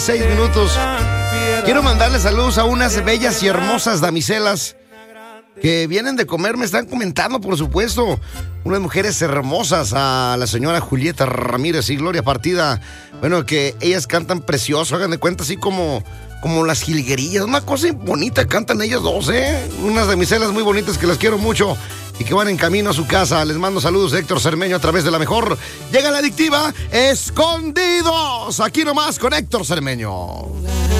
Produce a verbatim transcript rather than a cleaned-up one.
Seis minutos. Quiero mandarle saludos a unas bellas y hermosas damiselas que vienen de comer, me están comentando, por supuesto. Unas mujeres hermosas, a la señora Julieta Ramírez y Gloria Partida. Bueno, que ellas cantan precioso, hagan de cuenta, así como, como las jilguerillas. Una cosa bonita cantan ellas dos, ¿eh? Unas damiselas muy bonitas que las quiero mucho y que van en camino a su casa. Les mando saludos de Héctor Cermeño a través de La Mejor. Llega la adictiva, Escondidos. Aquí nomás con Héctor Cermeño.